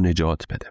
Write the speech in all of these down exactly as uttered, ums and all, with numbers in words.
نجات بده.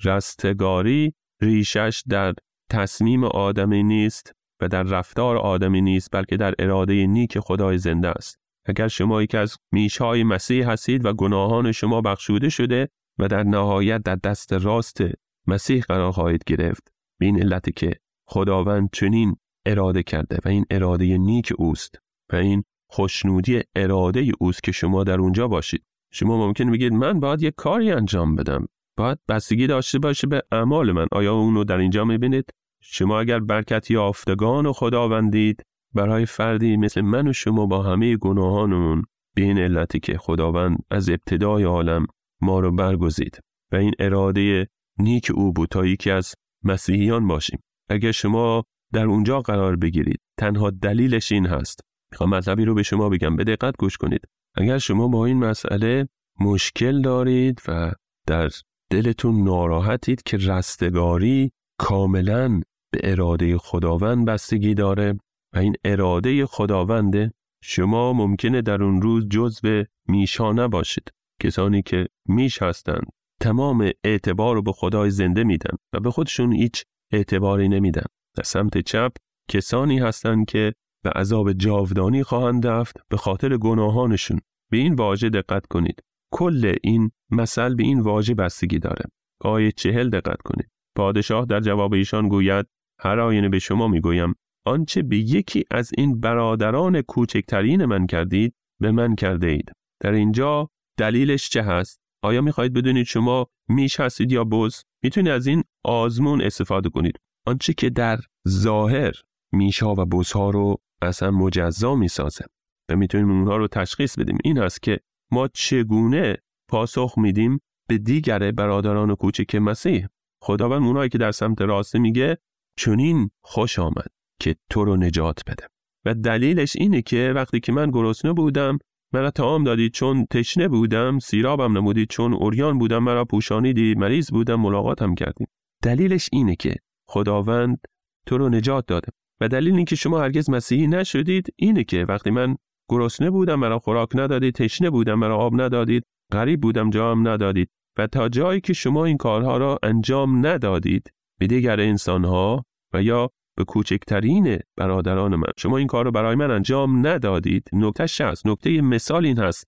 رستگاری ریشش در تصمیم آدمی نیست و در رفتار آدمی نیست، بلکه در اراده نیک خدای زنده است. اگر شما یکی از میشهای مسیح هستید و گناهان شما بخشوده شده و در نهایت در دست راست مسیح قرار خواهید گرفت، به این علت که خداوند چنین اراده کرده و این اراده نیک اوست و این خوشنودی اراده اوست که شما در اونجا باشید. شما ممکن بگید من باید یک کاری انجام بدم، باید بستگی داشته باشه به اعمال من. آیا اونو در اینجا میبینید؟ شما اگر برکت یافتگان و خداوندید، برای فردی مثل من و شما با همه گناهانمون، به این علتی که خداوند از ابتدای عالم ما رو برگزید و این اراده نیک او بود تا یکی از مسیحیان باشیم. اگر شما در اونجا قرار بگیرید، تنها دلیلش این هست. میخوام مطلبی رو به شما بگم، به دقت گوش کنید. اگر شما با این مسئله مشکل دارید و در دلتون ناراحتید که رستگاری کاملاً به اراده خداوند بستگی داره و این اراده خداونده، شما ممکنه در اون روز جزو میشا نباشید. کسانی که میش هستند تمام اعتبار رو به خدای زنده میدن و به خودشون هیچ اعتباری نمیدن. در سمت چپ کسانی هستند که به عذاب جاودانی خواهند رفت به خاطر گناهانشون. به این واژه دقت کنید. کل این مثل به این واژه بستگی داره. آیه چهل دقت کنید. پادشاه در جواب ایشان گوید هر آینه به شما میگویم آنچه به یکی از این برادران کوچکترین من کردید به من کرده اید. در اینجا دلیلش چه هست؟ آیا میخواهید بدونید شما میش هستید یا بز؟ میتونید از این آزمون استفاده کنید. آنچه که در ظاهر میشها و بزها رو اصلا مجزا میسازه و میتونیم اونها رو تشخیص بدیم. این هست که ما چگونه پاسخ میدیم به دیگر برادران کوچک مسیح. خداوند اونایی که در سمت راست میگه چنین خوش آمد که تو رو نجات بده. و دلیلش اینه که وقتی که من گرسنه بودم مرا طعام دادید، چون تشنه بودم سیرابم نمودید، چون عریان بودم مرا پوشانیدید، مریض بودم ملاقاتم کردید. دلیلش اینه که خداوند تو رو نجات داده. و دلیل اینکه شما هرگز مسیحی نشدید اینه که وقتی من گرسنه بودم مرا خوراک ندادید، تشنه بودم مرا آب ندادید، غریب بودم جام ندادید. و تا جایی که شما این کارها را انجام ندادید به دیگر انسانها و یا به کوچکترین برادران من، شما این کار رو برای من انجام ندادید. نکته شخص، نکته مثال این هست: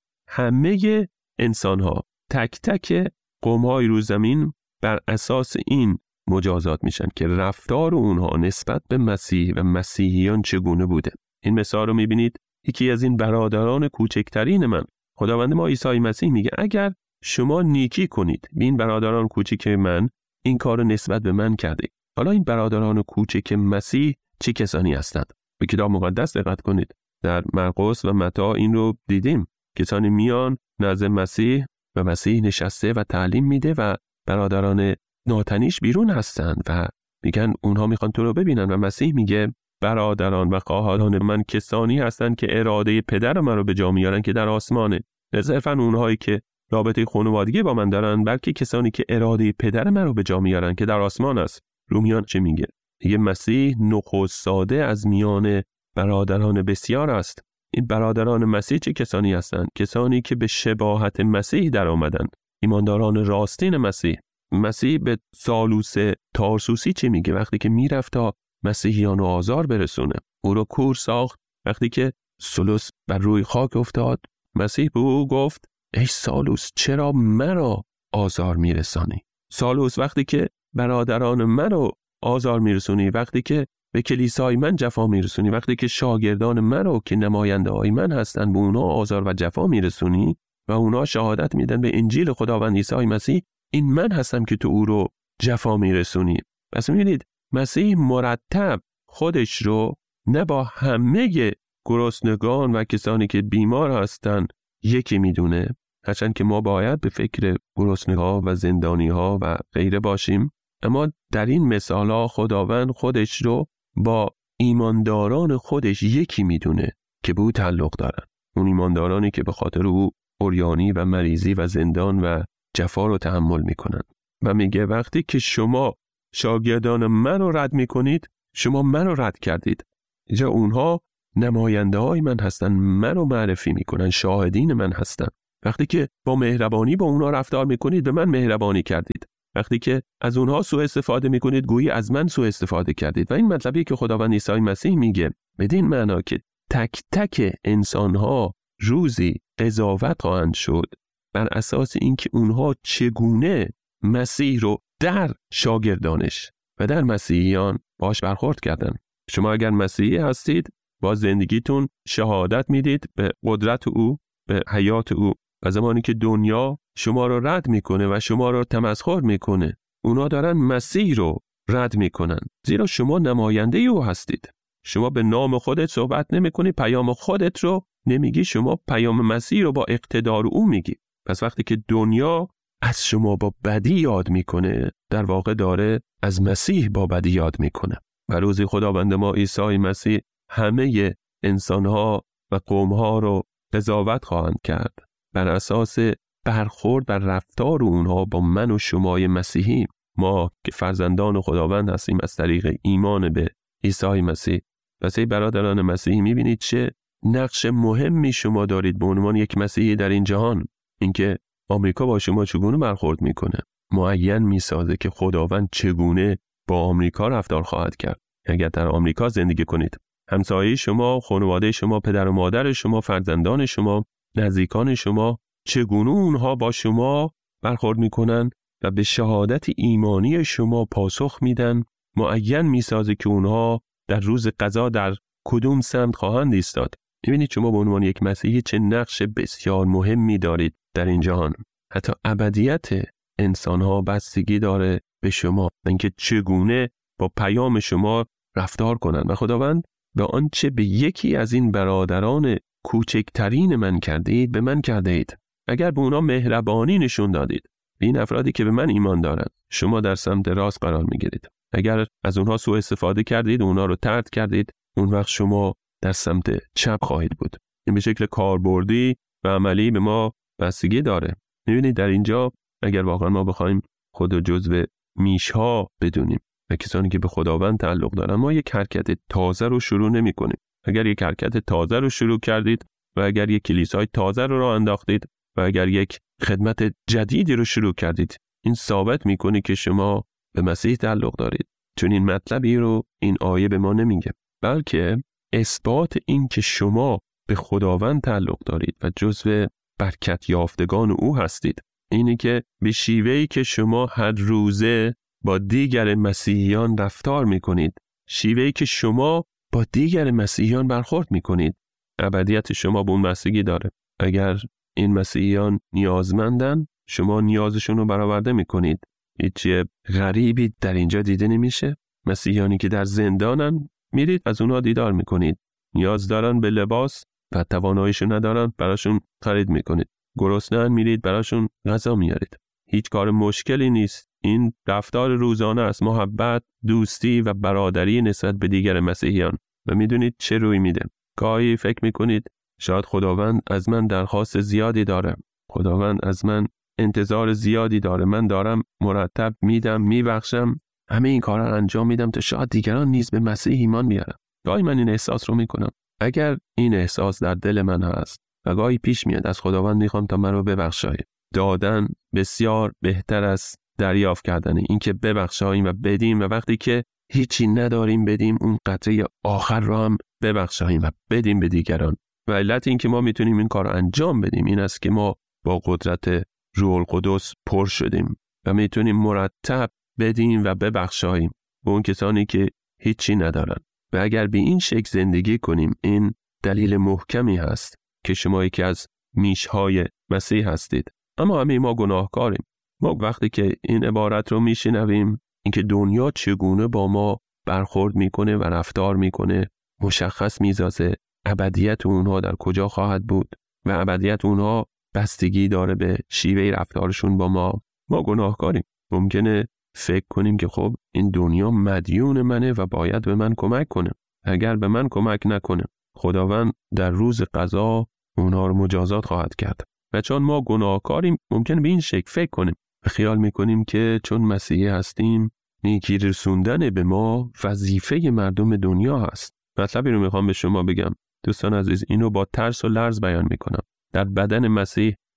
همه انسانها، تک تک قوم‌های روی زمین بر اساس این مجازات میشن که رفتار اونها نسبت به مسیح و مسیحیان چگونه بوده. این مثال رو میبینید. یکی از این برادران کوچکترین من، خداوند ما عیسی مسیح میگه اگر شما نیکی کنید به این برادران کوچک من، این کار رو نسبت به من کرده. حالا این برادران کوچک مسیح چه کسانی هستند؟ به کتاب مقدس دقت کنید. در مرقس و متی این رو دیدیم. کسانی میان نزد مسیح و مسیح نشسته و تعلیم میده و برادران ناتنیش بیرون هستند و میگن اونها میخوان تو رو ببینن و مسیح میگه برادران و خواهران من کسانی هستند که اراده پدر من رو به جا میارن که در آسمانه. نه صرفاً اونهایی که رابطه خانوادگی با من دارن، بلکه کسانی که اراده پدر من رو به جا میارن که در آسمان است. رومیان چه میگه؟ یه مسیح نخست ساده از میان برادران بسیار است. این برادران مسیح چه کسانی هستند؟ کسانی که به شباهت مسیح در آمدن، ایمانداران راستین مسیح. مسیح به سالوس تارسوسی چه میگه؟ وقتی که میرفت تا مسیحیان رو آزار برسونه، او رو کور ساخت. وقتی که سالوس بر روی خاک افتاد، مسیح به او گفت ای سالوس چرا مرا آزار میرسانی؟ سالوس وقتی که برادران منو آزار میرسونی، وقتی که به کلیسای من جفا میرسونی، وقتی که شاگردان منو که نماینده های من هستن به اونا آزار و جفا میرسونی و اونا شهادت میدن به انجیل خداوند عیسی مسیح، این من هستم که تو او رو جفا میرسونی. پس میبینید مسیح مرتب خودش رو نه با همه گرسنگان و کسانی که بیمار هستن یکی میدونه، هرچند که ما باید به فکر گرسنه‌ها و زندانی‌ها و غیره باشیم، اما در این مثال‌ها خداوند خودش رو با ایمانداران خودش یکی میدونه که به او تعلق دارن. اون ایماندارانی که به خاطر او عریانی و مریضی و زندان و جفا رو تحمل میکنن. و میگه وقتی که شما شاگردان من رو رد میکنید، شما من رو رد کردید. اینجا اونها نماینده های من هستن، من رو معرفی میکنن، شاهدین من هستن. وقتی که با مهربانی با اونها رفتار میکنید به من مهربانی کردید. وقتی که از اونها سوء استفاده میکنید گویی از من سوء استفاده کردید. و این مطلبی که خداوند عیسی مسیح میگه بدین معنا که تک تک انسانها روزی قضاوت خواهند شد بر اساس اینکه اونها چگونه مسیح رو در شاگردانش و در مسیحیان باش برخورد کردن. شما اگر مسیحی هستید با زندگیتون شهادت میدید به قدرت او، به حیات او. و زمانی که دنیا شما رو رد میکنه و شما رو تمسخر میکنه، اونا دارن مسیح رو رد میکنن، زیرا شما نماینده او هستید. شما به نام خودت صحبت نمیکنی، پیام خودت رو نمیگی، شما پیام مسیح رو با اقتدار او میگی. پس وقتی که دنیا از شما با بدی یاد میکنه، در واقع داره از مسیح با بدی یاد میکنه. و روزی خداوند ما عیسی مسیح همه انسانها و قومها رو قضاوت خواهند کرد بر اساس برخورد بر رفتار اونها با من و شمای مسیحی. ما که فرزندان خداوند هستیم از طریق ایمان به عیسی مسیح. پس ای برادران مسیحی، میبینید چه نقش مهمی شما دارید به عنوان یک مسیحی در این جهان. اینکه آمریکا با شما چگونه برخورد میکنه معین میسازه که خداوند چگونه با آمریکا رفتار خواهد کرد. اگر در آمریکا زندگی کنید، همسایه شما، خانواده شما، پدر و مادر شما، فرزندان شما، نزدیکان شما، چگونه اونها با شما برخورد میکنن و به شهادت ایمانی شما پاسخ میدن، معین میسازه که اونها در روز قضا در کدوم سمت خواهند ایستاد. میبینید شما به عنوان یک مسیحی چه نقش بسیار مهمی دارید در این جهان. حتی ابدیت انسانها بستگی داره به شما، اینکه چگونه با پیام شما رفتار کنند. و خداوند به آنچه به یکی از این برادران کوچکترین من کردید به من کرده اید. اگر به اونا مهربانی نشون دادید، به این افرادی که به من ایمان دارند، شما در سمت راست قرار میگیرید. اگر از اونها سوء استفاده کردید، اونها رو طرد کردید، اون وقت شما در سمت چپ خواهید بود. این به شکل کاربردی و عملی به ما بستگی داره. می‌بینید در اینجا اگر واقعا ما بخوایم خود رو جزو میشها بدونیم و کسانی که به خداوند تعلق دارن، ما یک حرکت تازه رو شروع نمی‌کنیم. اگر یک حرکت تازه رو شروع کردید و اگر یک کلیسای تازه رو راه انداختید و اگر یک خدمت جدیدی رو شروع کردید، این ثابت می‌کنه که شما به مسیح تعلق دارید. چون این مطلبی رو این آیه به ما نمیگه، بلکه اثبات این که شما به خداوند تعلق دارید و جزو برکت یافتگان او هستید اینه که به شیوهی که شما هر روزه با دیگر مسیحیان رفتار میکنید، شیوهی که شما با دیگر مسیحیان برخورد میکنید، ابدیت شما به اون بستگی داره. اگر این مسیحیان نیازمندن، شما نیازشون رو برآورده میکنید. هیچ غریبی در اینجا دیده نمیشه. مسیحیانی که در زندانن، میرید از اونها دیدار میکنید. نیاز دارن به لباس و تواناییشو ندارن، براشون خرید میکنید. گرسنه‌ان، میرید براشون غذا میارید. هیچ کار مشکلی نیست. این رفتار روزانه است، محبت، دوستی و برادری نسبت به دیگر مسیحیان. و میدونید چه روی میده. گاهی فکر میکنید شاید خداوند از من درخواست زیادی داره، خداوند از من انتظار زیادی داره، من دارم مرتب میدم، میبخشم، همه این کارا رو انجام میدم تا شاید دیگران نیز به مسیح ایمان بیارن. گاهی من این احساس رو میکنم. اگر این احساس در دل من هست و گاهی پیش میاد از خداوند میخوام تا من رو ببخشای، دادن بسیار بهتر از دریافت کردن. این که ببخشاییم و بدیم و وقتی که هیچی نداریم بدیم، اون قطره آخر رو هم ببخشاییم و بدیم به دیگران. و علت این که ما میتونیم این کار رو انجام بدیم این است که ما با قدرت روح القدس پر شدیم و میتونیم مرتب بدیم و ببخشاییم به اون کسانی که هیچی ندارن. و اگر به این شکل زندگی کنیم، این دلیل محکمی هست که شما یکی از میشهای مسیح هستید. اما همه ما گناهکاریم. ما وقتی که این عبارت رو میشنویم، اینکه دنیا چگونه با ما برخورد میکنه و رفتار میکنه، مشخص میذاره ابدیت اونها در کجا خواهد بود و ابدیت اونها بستگی داره به شیوه رفتارشون با ما. ما گناهکاریم. ممکنه فکر کنیم که خب این دنیا مدیون منه و باید به من کمک کنه. اگر به من کمک نکنه، خداوند در روز قضا اونها رو مجازات خواهد کرد. و چون ما گناهکاریم، ممکنه به این شکل فکر کنیم و خیال میکنیم که چون مسیحی هستیم، نیکی رسوندن به ما وظیفه مردم دنیا هست. مطلبی رو میخوام به شما بگم دوستان عزیز، اینو با ترس و لرز بیان میکنم. در بدن مسیح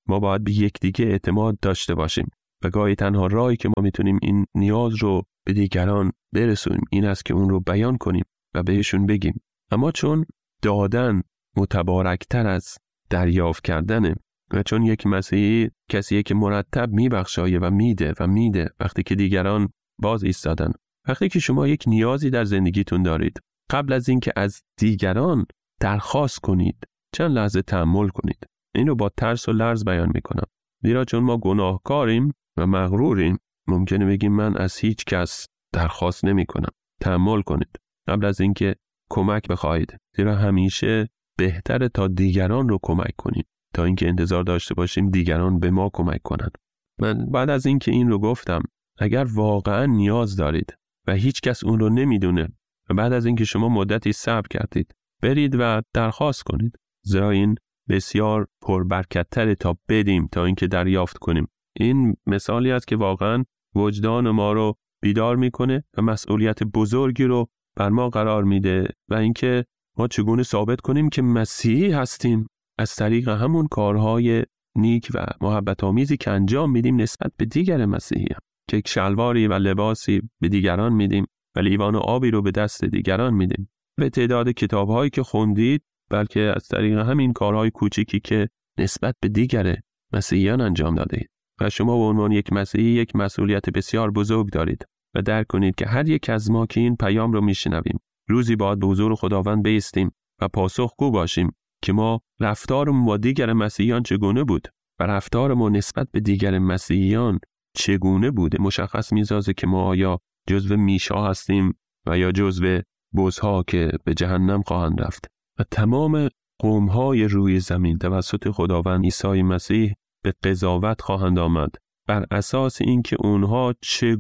ما باید به یکدیگه اعتماد داشته باشیم و گاهی تنها راهی که ما میتونیم این نیاز رو به دیگران برسونیم این است که اون رو بیان کنیم و بهشون بگیم. اما چون دادن متبارکتر از دریافت کردنه و چون یک مسیحی کسیه که مرتب میبخشایه و میده و میده وقتی که دیگران باز ایستادن، وقتی که شما یک نیازی در زندگیتون دارید، قبل از اینکه از دیگران درخواست کنید چند لحظه تأمل کنید. اینو با ترس و لرز بیان میکنم، زیرا چون ما گناهکاریم و مغروریم ممکنه بگیم من از هیچ کس درخواست نمی کنم. تأمل کنید قبل از اینکه کمک بخواهید، زیرا همیشه بهتره تا دیگران رو کمک کنیم تا اینکه انتظار داشته باشیم دیگران به ما کمک کنند. من بعد از اینکه این رو گفتم، اگر واقعا نیاز دارید و هیچ کس اون رو نمیدونه و بعد از اینکه شما مدتی صبر کردید برید و درخواست کنید، زیرا این بسیار پربرکت‌تره تا بدیم تا اینکه دریافت کنیم. این مثالی است که واقعا وجدان ما رو بیدار میکنه و مسئولیت بزرگی رو بر ما قرار میده و اینکه ما چگونه ثابت کنیم که مسیحی هستیم از طریق همون کارهای نیک و محبت آمیزی که انجام میدیم نسبت به دیگر مسیحیان، که یک شلواری و لباسی به دیگران میدیم و لیوان آبی رو به دست دیگران میدیم. به تعداد کتاب‌هایی که خوندید، بلکه از طریق همین کارهای کوچیکی که نسبت به دیگر مسیحیان انجام دادید. و شما به عنوان یک مسیحی یک مسئولیت بسیار بزرگ دارید و درک کنید که هر یک از ما که این پیام رو میشنویم روزی باید به حضور خداوند بایستیم و پاسخگو باشیم که ما رفتارمون با دیگر مسیحیان چگونه بود و رفتار ما نسبت به دیگر مسیحیان چگونه بوده. مشخص می‌سازه که ما آیا جزو میشا هستیم و یا جزو بزها که به جهنم خواهند رفت. و تمام قوم‌های روی زمین توسط خداوند عیسی مسیح به قضاوت خواهند آمد بر اساس اینکه اونها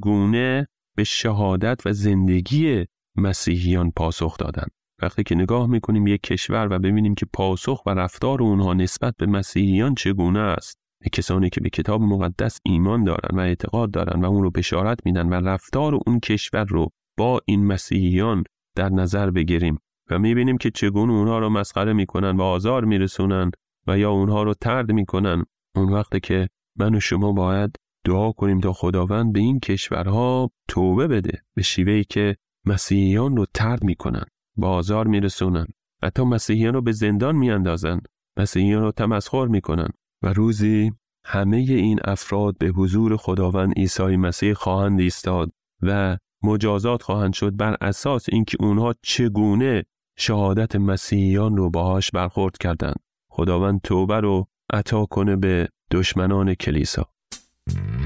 چگونه به شهادت و زندگی مسیحیان پاسخ دادند. وقتی که نگاه میکنیم یک کشور و ببینیم که پاسخ و رفتار اونها نسبت به مسیحیان چگونه است، کسانی که به کتاب مقدس ایمان دارن و اعتقاد دارن و اون رو بشارت میدن و رفتار اون کشور رو با این مسیحیان در نظر بگیریم و میبینیم که چگونه اونها رو مسخره میکنن و آزار میرسونن و یا اونها رو طرد میکنن، اون وقته که من و شما باید دعا کنیم تا خداوند به این کشورها توبه بده، به شیوهی که مسیحیان رو طرد میکنن، با آزار میرسونن، حتی مسیحیان رو به زندان میاندازن، مسیحیان رو تمسخر میکنن و روزی همه این افراد به حضور خداوند عیسی مسیح خواهند ایستاد و مجازات خواهند شد بر اساس اینکه اونها چگونه شهادت مسیحیان رو باهاش برخورد کردند. خداوند توبه رو عطا کنه به دشمنان کلیسا.